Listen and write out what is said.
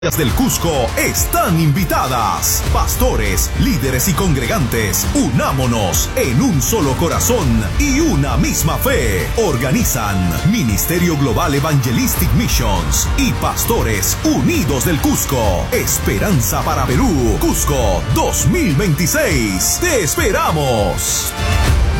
del Cusco están invitadas. Pastores, líderes y congregantes, unámonos en un solo corazón y una misma fe. Organizan Ministerio Global Evangelistic Missions y Pastores Unidos del Cusco. Esperanza para Perú, Cusco 2026. ¡Te esperamos!